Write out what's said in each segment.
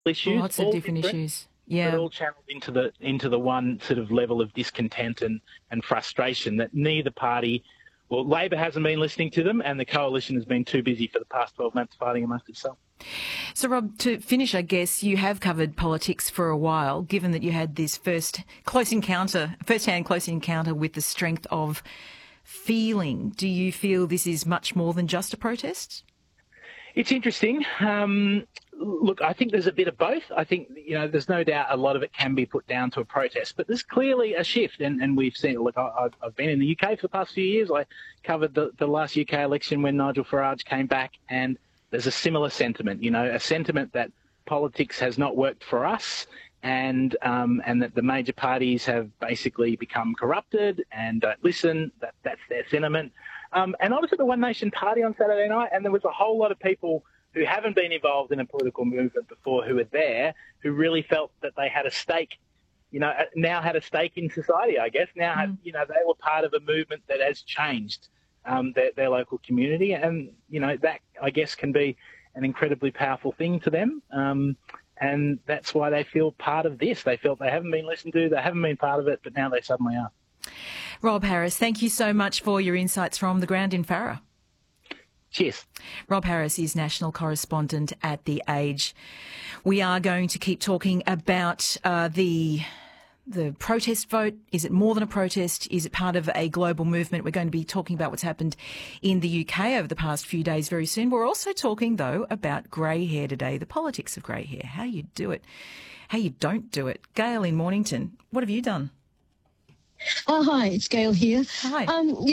issues, Lots of all different different, issues. but Yeah. all channeled into the one sort of level of discontent and frustration that neither party, well, Labor hasn't been listening to them, and the coalition has been too busy for the past 12 months fighting amongst itself. So, Rob, to finish, I guess you have covered politics for a while, given that you had this first-hand close encounter with the strength of feeling. Do you feel this is much more than just a protest? It's interesting. Look, I think there's a bit of both. I think, there's no doubt a lot of it can be put down to a protest, but there's clearly a shift, and we've seen it. Look, I've been in the UK for the past few years. I covered the last UK election when Nigel Farage came back, and there's a similar sentiment, a sentiment that politics has not worked for us, and that the major parties have basically become corrupted and don't listen. That's their sentiment. And I was at the One Nation Party on Saturday night, and there was a whole lot of people who haven't been involved in a political movement before who were there, who really felt that they had a stake, now had a stake in society, I guess. Now, they were part of a movement that has changed their local community. And, that, I guess, can be an incredibly powerful thing to them. And that's why they feel part of this. They felt they haven't been listened to, they haven't been part of it, but now they suddenly are. Rob Harris, thank you so much for your insights from the ground in Farrer. Cheers. Rob Harris is national correspondent at The Age. We are going to keep talking about the protest vote. Is it more than a protest? Is it part of a global movement? We're going to be talking about what's happened in the UK over the past few days very soon. We're also talking, though, about grey hair today, the politics of grey hair, how you do it, how you don't do it. Gail in Mornington, what have you done? Oh, hi, it's Gail here. Hi.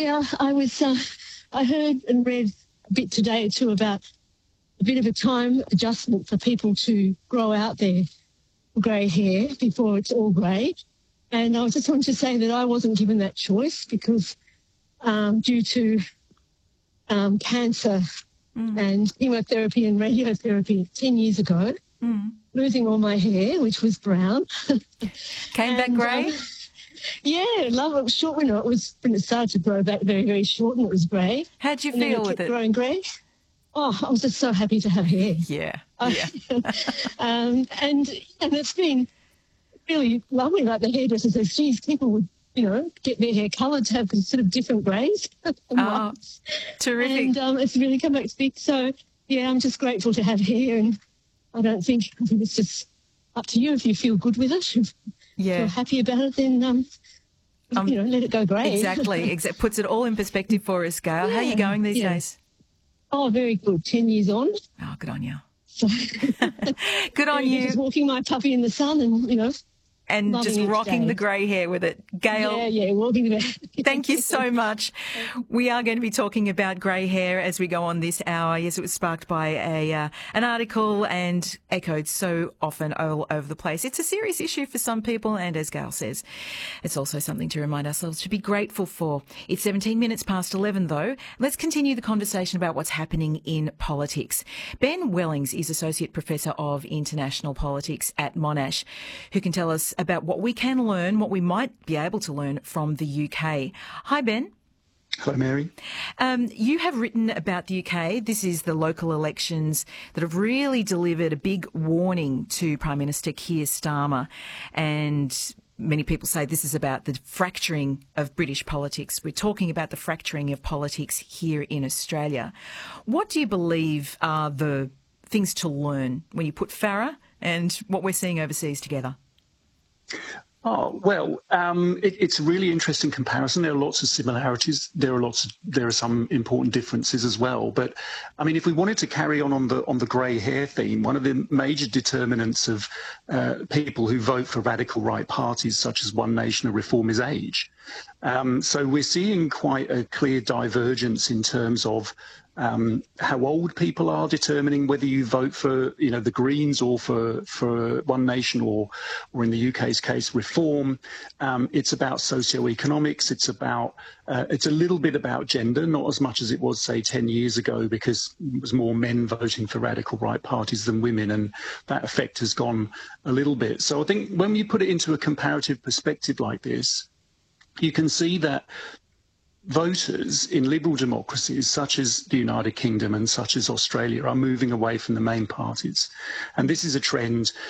I heard and read a bit today too about a bit of a time adjustment for people to grow out their grey hair before it's all grey. And I just wanted to say that I wasn't given that choice because due to cancer and chemotherapy and radiotherapy 10 years ago, losing all my hair, which was brown. Came back grey? Yeah, love it. It was short when it started to grow back very, very short, and it was grey. How'd you and feel then with it? Growing grey. Oh, I was just so happy to have hair. Yeah. And it's been really lovely. Like the hairdresser says, geez, people would, get their hair coloured to have sort of different greys. Oh, terrific. And it's really come back to speak. So, yeah, I'm just grateful to have hair, and I think it's just up to you if you feel good with it. If you're happy about it, then, let it go grey. Exactly. Puts it all in perspective for us, Gail. Yeah, how are you going these days? Oh, very good. 10 years on. Oh, good on you. So, good on you. Just walking my puppy in the sun and, and just rocking the grey hair with it. Gail. Yeah, walking about. Thank you so much. We are going to be talking about grey hair as we go on this hour. Yes, it was sparked by an article and echoed so often all over the place. It's a serious issue for some people, and as Gail says, it's also something to remind ourselves to be grateful for. It's 17 minutes past 11, though. Let's continue the conversation about what's happening in politics. Ben Wellings is Associate Professor of International Politics at Monash, who can tell us about what we can learn, what we might be able to learn from the UK. Hi, Ben. Hello, Mary. You have written about the UK. This is the local elections that have really delivered a big warning to Prime Minister Keir Starmer. And many people say this is about the fracturing of British politics. We're talking about the fracturing of politics here in Australia. What do you believe are the things to learn when you put Farrer and what we're seeing overseas together? Oh, well, it's a really interesting comparison. There are lots of similarities. There are some important differences as well. But I mean, if we wanted to carry on the grey hair theme, one of the major determinants of people who vote for radical right parties such as One Nation or Reform is age. So we're seeing quite a clear divergence in terms of how old people are determining whether you vote for, the Greens or for One Nation or in the UK's case, Reform. It's about socioeconomics. It's a little bit about gender, not as much as it was, say, 10 years ago, because it was more men voting for radical right parties than women, and that effect has gone a little bit. So I think when you put it into a comparative perspective like this, you can see that voters in liberal democracies such as the United Kingdom and such as Australia are moving away from the main parties. And this is a trend